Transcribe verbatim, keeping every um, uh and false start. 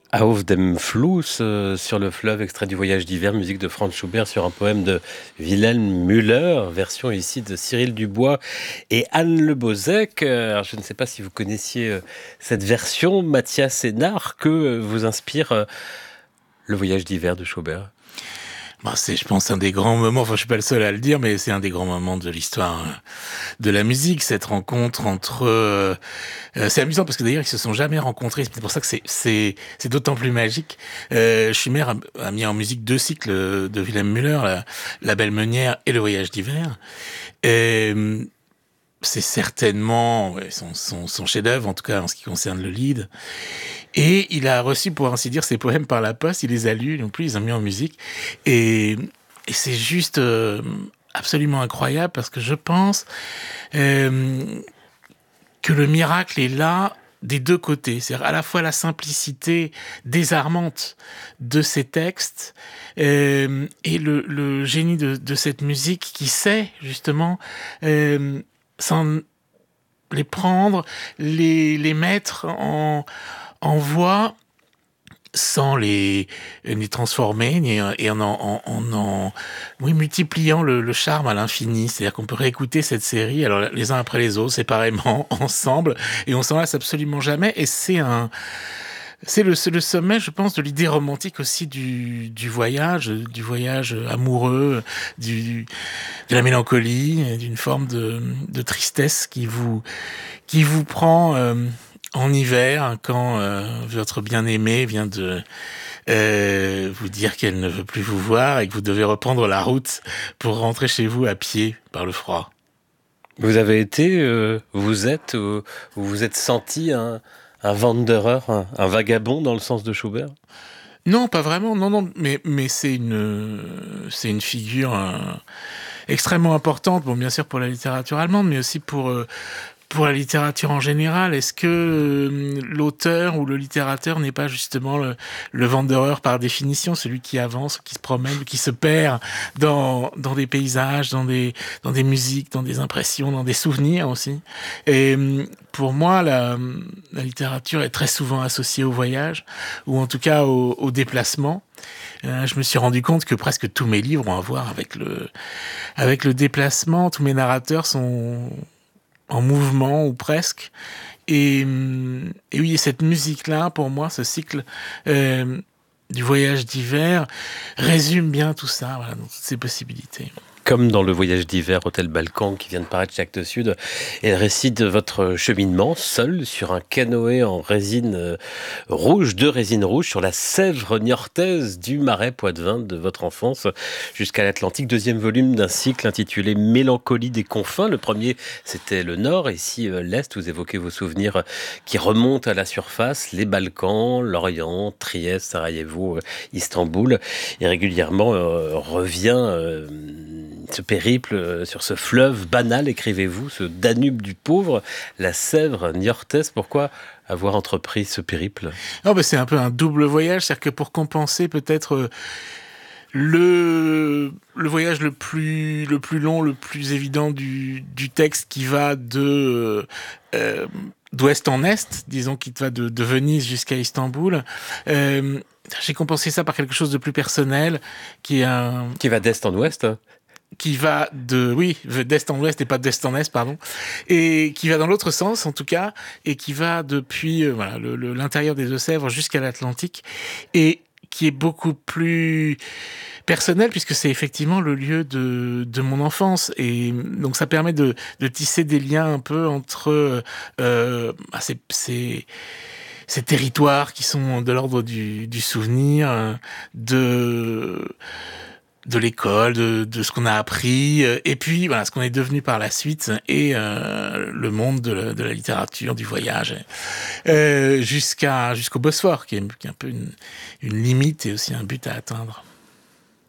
Auf dem Fluss, euh, sur le fleuve, extrait du Voyage d'hiver, musique de Franz Schubert sur un poème de Wilhelm Müller, version ici de Cyril Dubois et Anne Le Bozec. Euh, Alors, je ne sais pas si vous connaissiez euh, cette version, Mathias Hénard, que euh, vous inspire euh, le Voyage d'hiver de Schubert. Bah, c'est, je pense, un des grands moments, enfin, je suis pas le seul à le dire, mais c'est un des grands moments de l'histoire euh, de la musique, cette rencontre entre... euh, euh, c'est amusant parce que d'ailleurs, ils se sont jamais rencontrés, c'est pour ça que c'est, c'est, c'est d'autant plus magique. Euh, Schumer a, a mis en musique deux cycles de Wilhelm Müller, la, la Belle Meunière et le Voyage d'hiver. Et, c'est certainement ouais, son, son, son chef-d'œuvre, en tout cas en ce qui concerne le lead. Et il a reçu, pour ainsi dire, ses poèmes par la poste. Il les a lus, non plus, ils les ont mis en musique. Et, et c'est juste euh, absolument incroyable parce que je pense euh, que le miracle est là des deux côtés. C'est-à-dire à la fois la simplicité désarmante de ces textes euh, et le, le génie de, de cette musique qui sait justement... Euh, sans les prendre, les, les mettre en, en voix sans les, les transformer et en, en, en, en oui, multipliant le, le charme à l'infini. C'est-à-dire qu'on peut réécouter cette série alors les uns après les autres, séparément, ensemble, et on s'en lasse absolument jamais. Et c'est un... C'est le, c'est le sommet, je pense, de l'idée romantique aussi du, du voyage, du voyage amoureux, du, de la mélancolie, d'une forme de, de tristesse qui vous, qui vous prend euh, en hiver quand euh, votre bien-aimée vient de euh, vous dire qu'elle ne veut plus vous voir et que vous devez reprendre la route pour rentrer chez vous à pied par le froid. Vous avez été, euh, vous êtes, euh, vous vous êtes senti un, un wanderer, un, un vagabond dans le sens de Schubert ? Non, pas vraiment. Non, non, mais mais c'est une c'est une figure euh, extrêmement importante. Bon, bien sûr pour la littérature allemande, mais aussi pour euh, pour la littérature en général. Est-ce que euh, l'auteur ou le littérateur n'est pas justement le, le wanderer par définition, celui qui avance, qui se promène, qui se perd dans dans des paysages, dans des dans des musiques, dans des impressions, dans des souvenirs aussi. Et pour moi, la, la littérature est très souvent associée au voyage, ou en tout cas au, au déplacement. Euh, je me suis rendu compte que presque tous mes livres ont à voir avec le, avec le déplacement. Tous mes narrateurs sont en mouvement, ou presque. Et, et oui, cette musique-là, pour moi, ce cycle euh, du Voyage d'hiver, résume bien tout ça, voilà, dans toutes ces possibilités. Comme dans le Voyage d'hiver, Hôtel Balkan, qui vient de paraître chez Actes Sud, elle récite votre cheminement seul sur un canoë en résine euh, rouge, de résine rouge, sur la Sèvre niortaise du Marais poitevin de votre enfance jusqu'à l'Atlantique. Deuxième volume d'un cycle intitulé Mélancolie des confins. Le premier, c'était le Nord, ici euh, l'Est. Vous évoquez vos souvenirs qui remontent à la surface, les Balkans, l'Orient, Trieste, Sarajevo, euh, Istanbul. Et régulièrement euh, revient... Euh, ce périple sur ce fleuve banal, écrivez-vous, ce Danube du pauvre, la Sèvre niortaise. Pourquoi avoir entrepris ce périple ? Oh ben c'est un peu un double voyage, c'est-à-dire que pour compenser peut-être le, le voyage le plus, le plus long, le plus évident du, du texte qui va de... Euh, d'ouest en est, disons, qui va de, de Venise jusqu'à Istanbul, euh, j'ai compensé ça par quelque chose de plus personnel, qui est un... Qui va d'est en ouest ? Qui va de, oui, d'est en ouest et pas d'est en est, pardon, et qui va dans l'autre sens, en tout cas, et qui va depuis, euh, voilà, le, le, l'intérieur des Deux-Sèvres jusqu'à l'Atlantique, et qui est beaucoup plus personnel, puisque c'est effectivement le lieu de, de mon enfance, et donc ça permet de, de tisser des liens un peu entre euh, bah, ces, ces, ces territoires qui sont de l'ordre du, du souvenir, de... de l'école, de, de ce qu'on a appris, et puis voilà, ce qu'on est devenu par la suite, et euh, le monde de la, de la littérature, du voyage, euh, jusqu'à jusqu'au Bosphore, qui est, qui est un peu une, une limite et aussi un but à atteindre.